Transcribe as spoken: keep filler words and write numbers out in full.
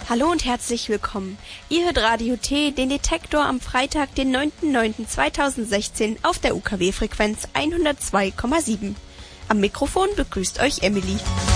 Hallo und herzlich willkommen. Ihr hört Radio T, den Detektor am Freitag, den neunten neunten zweitausendsechzehn auf der U K W-Frequenz hundertzwei Komma sieben. Am Mikrofon begrüßt euch Emily.